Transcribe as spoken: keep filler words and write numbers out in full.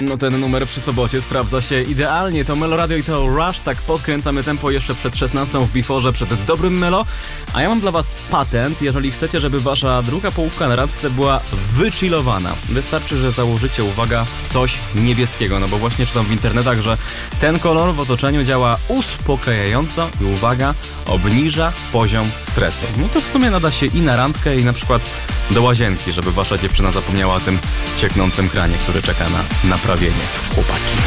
No ten numer przy sobocie sprawdza się idealnie. To Melo Radio i to Rush. Tak podkręcamy tempo jeszcze przed szesnastą w Beforze, przed dobrym Melo. A ja mam dla was patent, jeżeli chcecie, żeby wasza druga połówka na randce była wychillowana. Wystarczy, że założycie, uwaga, coś niebieskiego. No bo właśnie czytam w internetach, że ten kolor w otoczeniu działa uspokajająco i uwaga, obniża poziom stresu. No to w sumie nada się i na randkę, i na przykład do łazienki, żeby wasza dziewczyna zapomniała o tym cieknącym kranie, który czeka na naprawienie. Chłopaki.